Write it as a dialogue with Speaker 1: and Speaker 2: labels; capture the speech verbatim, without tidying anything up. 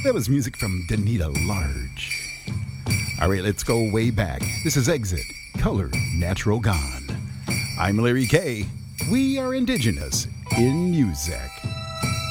Speaker 1: That was music from Danita Large. All right, let's go way back. This is Exit, Color Natural Gone. I'm Larry K. We are indigenous in music.